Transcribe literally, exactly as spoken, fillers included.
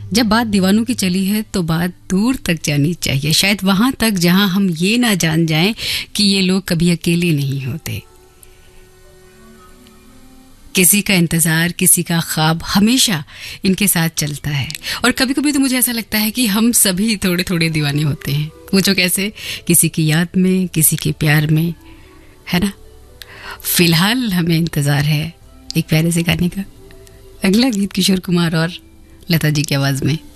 जब बात दीवानों की चली है तो बात दूर तक जानी चाहिए, शायद वहां तक जहां हम ये ना जान जाएं कि ये लोग कभी अकेले नहीं होते। किसी का इंतजार, किसी का ख्वाब हमेशा इनके साथ चलता है। और कभी कभी तो मुझे ऐसा लगता है कि हम सभी थोड़े थोड़े दीवाने होते हैं। वो जो कैसे, किसी की याद में, किसी के प्यार में, है ना। फिलहाल हमें इंतजार है एक प्यारे से गाने का। अगला गीत किशोर कुमार और लता जी की आवाज में।